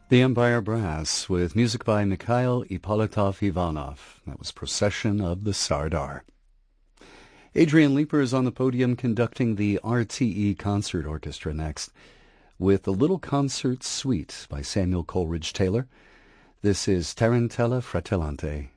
The Empire Brass, with music by Mikhail Ippolitov-Ivanov. That was Procession of the Sardar. Adrian Leeper is on the podium conducting the RTE Concert Orchestra next, with the Little Concert Suite by Samuel Coleridge Taylor. This is Tarantella Fratellante.